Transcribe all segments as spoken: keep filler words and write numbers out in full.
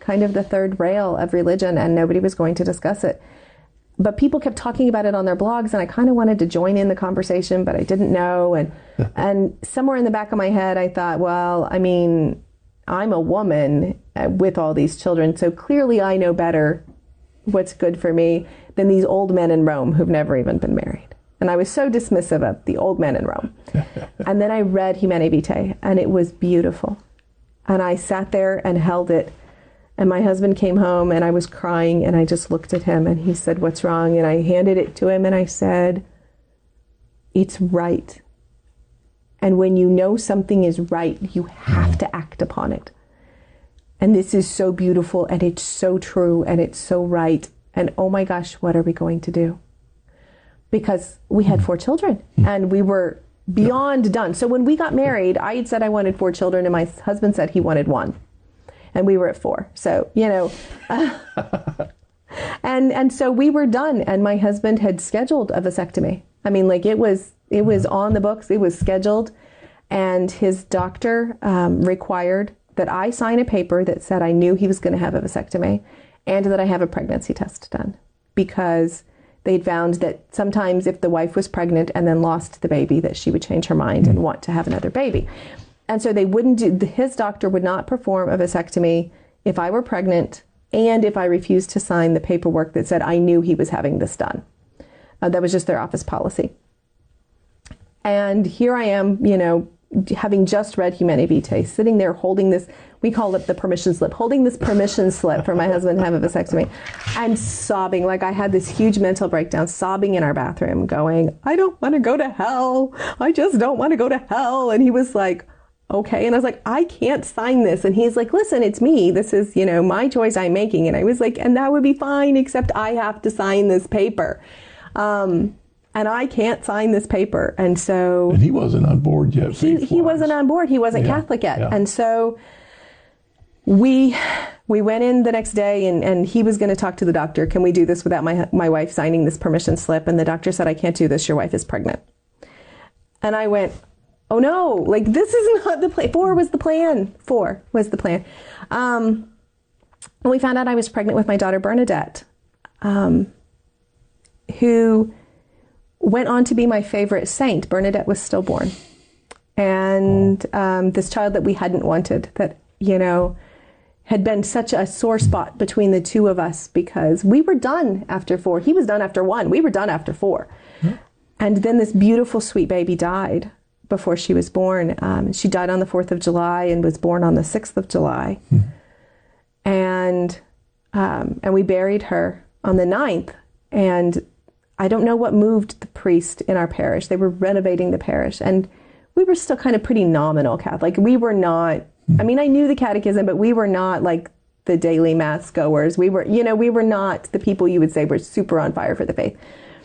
kind of the third rail of religion, and nobody was going to discuss it. But people kept talking about it on their blogs, and I kind of wanted to join in the conversation, but I didn't know. And and somewhere in the back of my head, I thought, well, I mean, I'm a woman with all these children, so clearly I know better what's good for me than these old men in Rome who've never even been married. And I was so dismissive of the old men in Rome. And then I read Humanae Vitae, and it was beautiful. And I sat there and held it. And my husband came home, and I was crying, and I just looked at him, and he said, "What's wrong?" And I handed it to him, and I said, "It's right. And when you know something is right, you have to act upon it. And this is so beautiful, and it's so true, and it's so right. And oh my gosh, what are we going to do?" Because we had four children, and we were beyond done. So when we got married, I had said I wanted four children, and my husband said he wanted one. And we were at four. So, you know, uh, and and so we were done, and my husband had scheduled a vasectomy. I mean, like it was it was on the books, it was scheduled, and his doctor um, required that I sign a paper that said I knew he was going to have a vasectomy, and that I have a pregnancy test done, because they'd found that sometimes if the wife was pregnant and then lost the baby, that she would change her mind and want to have another baby. And so they wouldn't do, his doctor would not perform a vasectomy if I were pregnant and if I refused to sign the paperwork that said I knew he was having this done. Uh, that was just their office policy. And here I am, you know, having just read Humanae Vitae, sitting there holding this, we call it the permission slip, holding this permission slip for my husband to have a vasectomy, and sobbing. Like I had this huge mental breakdown, sobbing in our bathroom, going, "I don't want to go to hell. I just don't want to go to hell." And he was like, "Okay." And I was like, "I can't sign this." And he's like, "Listen, it's me. This is, you know, my choice I'm making." And I was like, "And that would be fine, except I have to sign this paper. Um, and I can't sign this paper." And so... And he wasn't on board yet. He, he wasn't on board. He wasn't yeah, Catholic yet. Yeah. And so we we went in the next day, and, and he was going to talk to the doctor. "Can we do this without my my wife signing this permission slip?" And the doctor said, "I can't do this. Your wife is pregnant." And I went, "Oh no, like this is not the plan." Four was the plan. Four was the plan. Um, and we found out I was pregnant with my daughter Bernadette, um, who went on to be my favorite saint. Bernadette was stillborn. And um, this child that we hadn't wanted, that, you know, had been such a sore spot between the two of us, because we were done after four. He was done after one. We were done after four. Mm-hmm. And then this beautiful, sweet baby died before she was born. Um, she died on the fourth of July and was born on the sixth of July. Mm-hmm. And um, and we buried her on the ninth. And I don't know what moved the priest in our parish. They were renovating the parish. And we were still kind of pretty nominal Catholic. We were not, I mean, I knew the catechism, but we were not like the daily mass goers. We were, you know, we were not the people you would say were super on fire for the faith.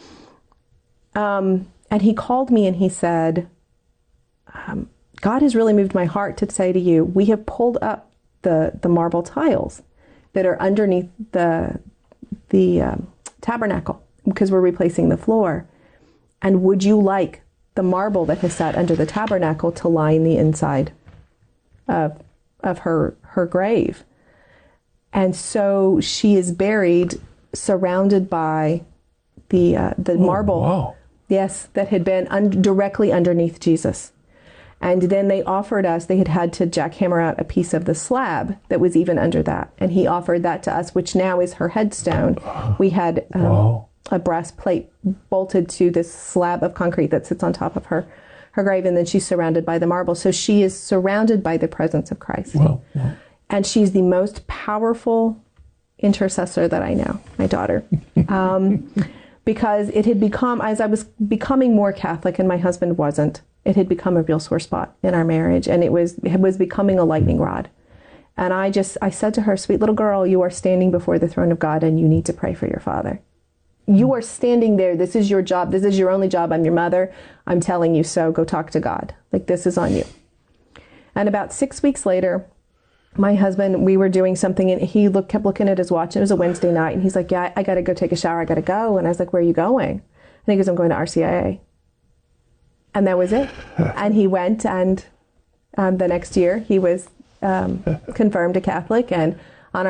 Um, and he called me and he said, um, "God has really moved my heart to say to you, we have pulled up the, the marble tiles that are underneath the, the um, tabernacle, because we're replacing the floor. And would you like the marble that has sat under the tabernacle to line the inside of, of her, her grave?" And so she is buried surrounded by the, uh, the oh, marble, wow. yes, that had been un- directly underneath Jesus. And then they offered us, they had had to jackhammer out a piece of the slab that was even under that. And he offered that to us, which now is her headstone. We had um, wow. a brass plate bolted to this slab of concrete that sits on top of her, her grave, and then she's surrounded by the marble. So she is surrounded by the presence of Christ. Wow. Wow. And she's the most powerful intercessor that I know, my daughter. Um, because it had become, as I was becoming more Catholic and my husband wasn't, it had become a real sore spot in our marriage, and it was it was becoming a lightning rod. And I just, I said to her, "Sweet little girl, you are standing before the throne of God, and you need to pray for your father. You are standing there. This is your job. This is your only job. I'm your mother. I'm telling you so. Go talk to God. Like, this is on you." And about six weeks later, my husband, we were doing something, and he looked, kept looking at his watch. It was a Wednesday night, and he's like, "Yeah, I, I got to go take a shower. I got to go." And I was like, "Where are you going?" And he goes, "I'm going to R C I A." And that was it. And he went, and um, the next year he was um, confirmed a Catholic, and